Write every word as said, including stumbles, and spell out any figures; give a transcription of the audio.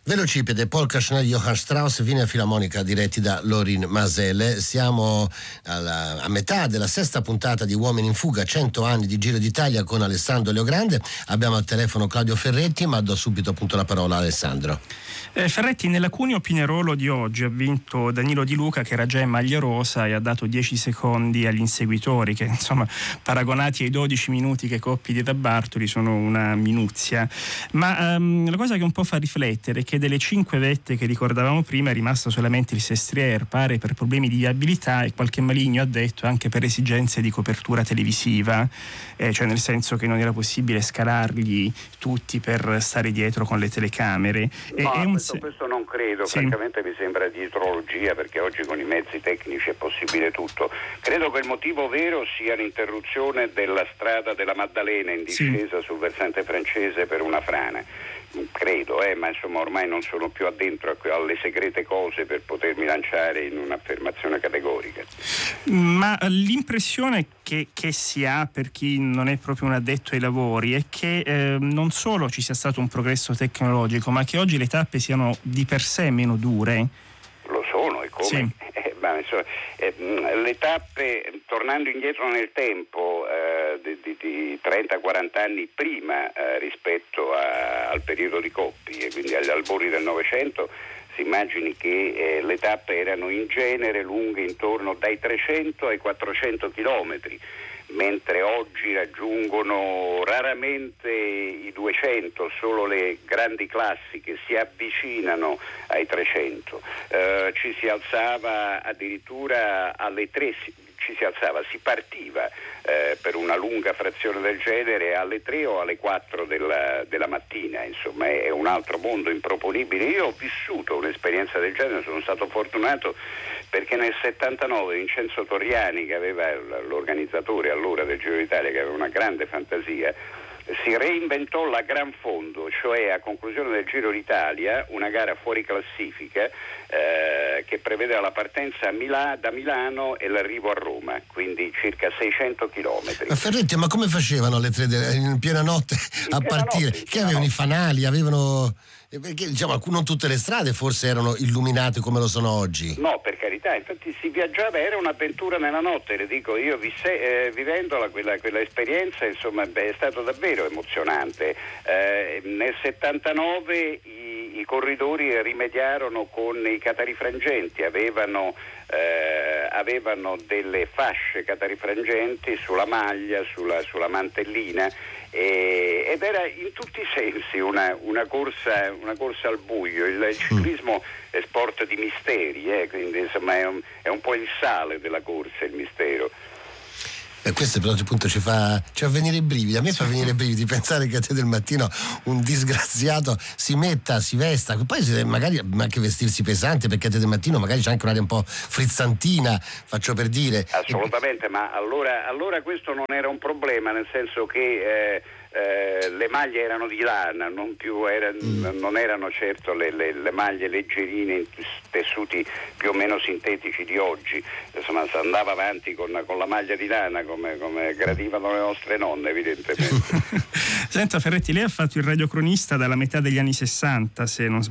Velocipede, Polka, Schnell, Johann Strauss, Wiener Filarmonica diretti da Lorin Maazel. Siamo alla, a metà della sesta puntata di Uomini in Fuga, cento anni di Giro d'Italia con Alessandro Leogrande. Abbiamo al telefono Claudio Ferretti, ma do subito appunto la parola a Alessandro. Eh, Ferretti, nella Cuneo Pinerolo di oggi ha vinto Danilo Di Luca, che era già in maglia rosa, e ha dato dieci secondi agli inseguitori, che insomma paragonati ai dodici minuti che Coppi diede a Bartoli sono una minuzia. Ma um, la cosa che un po' fa riflettere è che delle cinque vette che ricordavamo prima è rimasto solamente il Sestriere, pare per problemi di viabilità, e qualche maligno ha detto anche per esigenze di copertura televisiva, eh, cioè nel senso che non era possibile scalargli tutti per stare dietro con le telecamere. No, è un... questo, questo non credo, sì. Francamente mi sembra di dietrologia, perché oggi con i mezzi tecnici è possibile tutto. Credo che il motivo vero sia l'interruzione della strada della Maddalena in discesa, sì, sul versante francese per una frana. Credo, eh, ma insomma ormai non sono più addentro alle segrete cose per potermi lanciare in un'affermazione categorica. Ma l'impressione che, che si ha per chi non è proprio un addetto ai lavori è che eh, non solo ci sia stato un progresso tecnologico, ma che oggi le tappe siano di per sé meno dure. Lo sono, e come? Sì. Eh, ma, insomma, eh, le tappe, tornando indietro nel tempo, eh, di, di, di trenta quaranta anni prima eh, rispetto a, al periodo di Coppi, e quindi agli albori del Novecento, si immagini che eh, le tappe erano in genere lunghe intorno dai trecento ai quattrocento chilometri, mentre oggi raggiungono raramente i duecento, solo le grandi classiche si avvicinano ai trecento. Eh, ci si alzava addirittura alle tre, ci si alzava, si partiva eh, per una lunga frazione del genere alle tre o alle quattro della, della mattina, insomma è, è un altro mondo improponibile. Io ho vissuto un'esperienza del genere, sono stato fortunato perché nel settantanove Vincenzo Torriani, che aveva l'organizzatore allora del Giro d'Italia, che aveva una grande fantasia, si reinventò la Gran Fondo, cioè a conclusione del Giro d'Italia una gara fuori classifica eh, che prevedeva la partenza a Mila- da Milano e l'arrivo a Roma, quindi circa seicento chilometri. Ma Ferretti, ma come facevano le tre de- in piena notte in a piena partire? Notte, che avevano notte. i fanali, avevano... Perché diciamo non tutte le strade forse erano illuminate come lo sono oggi. No, per carità, infatti si viaggiava, era un'avventura nella notte, le dico io, visse, eh, vivendola quella, quella esperienza, insomma beh, è stato davvero emozionante. Eh, nel settantanove i, i corridori rimediarono con i catarifrangenti, avevano Eh, avevano delle fasce catarifrangenti sulla maglia, sulla, sulla mantellina, e, ed era in tutti i sensi una, una, corsa, una corsa al buio. Il, il ciclismo è sport di misteri, eh, quindi insomma è un, è un po' il sale della corsa, il mistero. E questo però appunto ci fa, ci fa venire i brividi. A me fa venire i brividi pensare che a te del mattino un disgraziato si metta, si vesta, poi magari anche vestirsi pesante, perché a te del mattino magari c'è anche un'aria un po' frizzantina, faccio per dire. Assolutamente, ma allora, allora questo non era un problema, nel senso che eh, eh, le maglie erano di lana, non più era, mm. non erano certo le, le, le maglie leggerine in tessuti più o meno sintetici di oggi. Insomma, si andava avanti con, con la maglia di lana come, come gradivano le nostre nonne, evidentemente. Senta Ferretti, lei ha fatto il radiocronista dalla metà degli anni sessanta, se non sbaglio.